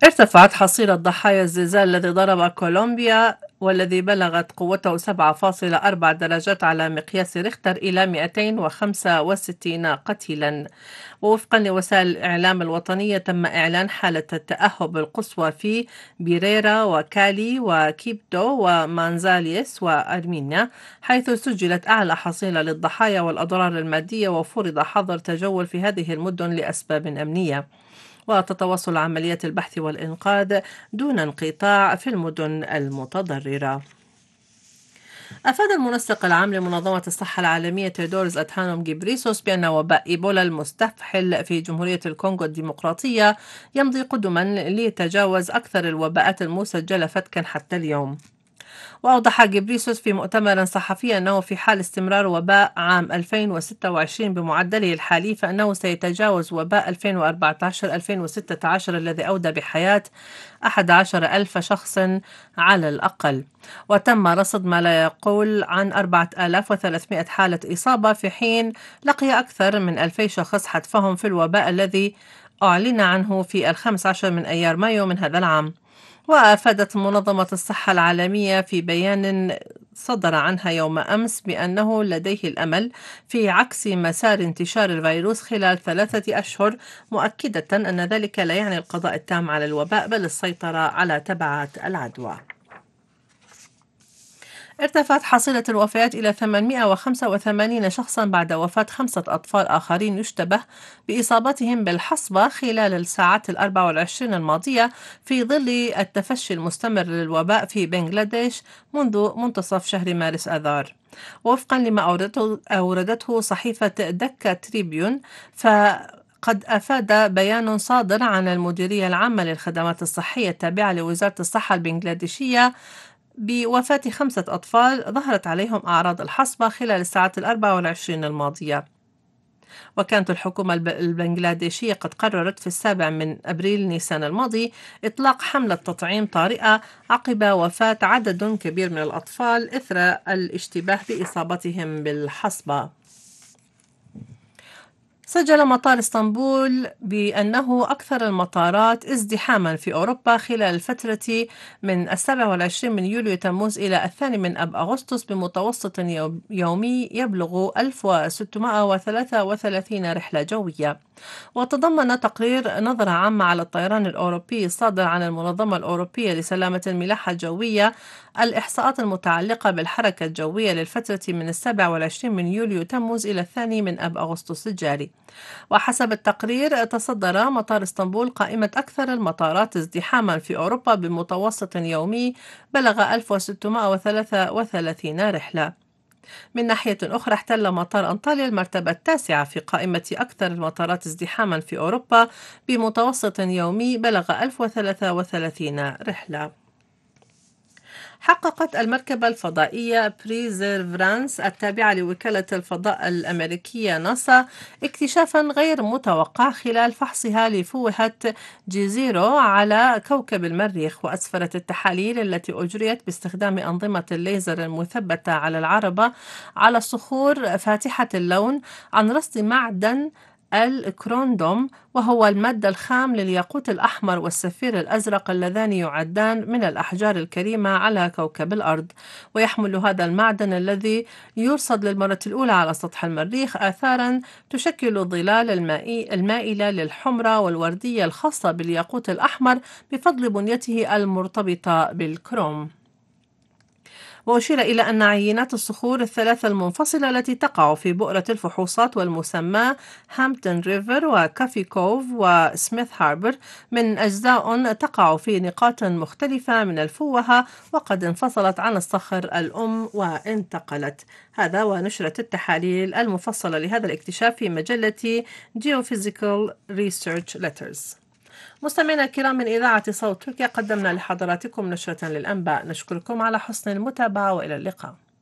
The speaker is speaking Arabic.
ارتفعت حصيلة ضحايا الزلزال الذي ضرب كولومبيا والذي بلغت قوته 7.4 درجات على مقياس ريختر إلى 265 قتيلا. ووفقا لوسائل الإعلام الوطنية تم إعلان حالة التأهب القصوى في بيريرا وكالي وكيبتو ومانزاليس وأرمينيا، حيث سجلت أعلى حصيلة للضحايا والأضرار المادية، وفرض حظر تجول في هذه المدن لأسباب أمنية. وتتواصل عمليات البحث والإنقاذ دون انقطاع في المدن المتضررة. أفاد المنسق العام لمنظمة الصحة العالمية تيدورس أدهانوم جيبريسوس بأن وباء إيبولا المستفحل في جمهورية الكونغو الديمقراطية يمضي قدما ليتجاوز أكثر الوباءات المسجلة فتكا حتى اليوم. وأوضح جبريسوس في مؤتمر صحفي أنه في حال استمرار وباء عام 2026 بمعدله الحالي فإنه سيتجاوز وباء 2014-2016 الذي أودى بحياة 11 ألف شخص على الأقل. وتم رصد ما لا يقول عن 4300 حالة إصابة، في حين لقي أكثر من 2000 شخص حتفهم في الوباء الذي أعلن عنه في 15 من أيار مايو من هذا العام. وأفادت منظمة الصحة العالمية في بيان صدر عنها يوم أمس بأنه لديه الأمل في عكس مسار انتشار الفيروس خلال 3 أشهر، مؤكدة أن ذلك لا يعني القضاء التام على الوباء بل السيطرة على تبعات العدوى. ارتفعت حصيلة الوفيات إلى 885 شخصا بعد وفاة 5 أطفال آخرين يشتبه بإصابتهم بالحصبة خلال الساعات 24 الماضية، في ظل التفشي المستمر للوباء في بنغلاديش منذ منتصف شهر مارس آذار. وفقا لما أوردته صحيفة دكا تريبيون، قد أفاد بيان صادر عن المديرية العامة للخدمات الصحية التابعة لوزارة الصحة البنغلاديشية بوفاة 5 أطفال ظهرت عليهم أعراض الحصبة خلال الساعات 24 الماضية. وكانت الحكومة البنغلاديشية قد قررت في 7 من أبريل نيسان الماضي إطلاق حملة تطعيم طارئة عقب وفاة عدد كبير من الأطفال إثر الاشتباه بإصابتهم بالحصبة. سجل مطار اسطنبول بأنه أكثر المطارات ازدحاما في أوروبا خلال الفترة من 27 من يوليو تموز إلى 2 من أب أغسطس بمتوسط يومي يبلغ 1633 رحلة جوية. وتضمن تقرير نظرة عامة على الطيران الأوروبي الصادر عن المنظمة الأوروبية لسلامة الملاحة الجوية الإحصاءات المتعلقة بالحركة الجوية للفترة من 27 من يوليو تموز إلى 2 من أب أغسطس الجاري. وحسب التقرير تصدر مطار اسطنبول قائمة أكثر المطارات ازدحاما في أوروبا بمتوسط يومي بلغ 1633 رحلة. من ناحية أخرى احتل مطار أنطاليا المرتبة التاسعة في قائمة أكثر المطارات ازدحاما في أوروبا بمتوسط يومي بلغ 1033 رحلة. حققت المركبة الفضائية بريزيرفرانس التابعة لوكالة الفضاء الأمريكية ناسا اكتشافا غير متوقع خلال فحصها لفوهة جيزيرو على كوكب المريخ. وأسفرت التحاليل التي أجريت باستخدام أنظمة الليزر المثبتة على العربة على الصخور فاتحة اللون عن رصد معدن الكروندوم، وهو المادة الخام للياقوت الأحمر والسفير الأزرق اللذان يعدان من الأحجار الكريمة على كوكب الأرض. ويحمل هذا المعدن الذي يرصد للمرة الأولى على سطح المريخ آثارا تشكل الظلال المائلة للحمرة والوردية الخاصة بالياقوت الأحمر بفضل بنيته المرتبطة بالكروم. وأشير إلى أن عينات الصخور الثلاثة المنفصلة التي تقع في بؤرة الفحوصات والمسمى هامبتون ريفر وكافي كوف وسميث هاربر من أجزاء تقع في نقاط مختلفة من الفوهة، وقد انفصلت عن الصخر الأم وانتقلت. هذا ونشرت التحاليل المفصلة لهذا الاكتشاف في مجلة Geophysical Research Letters. مستمعينا الكرام، من إذاعة صوت تركيا قدمنا لحضراتكم نشرة للأنباء. نشكركم على حسن المتابعة وإلى اللقاء.